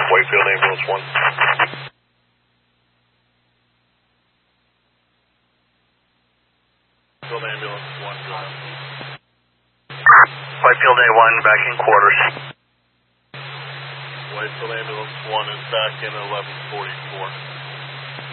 Whitefield Ambulance 1. Whitefield Ambulance 1, go ahead. Whitefield A1 back in quarters. Whitefield Ambulance 1 is back in 1144.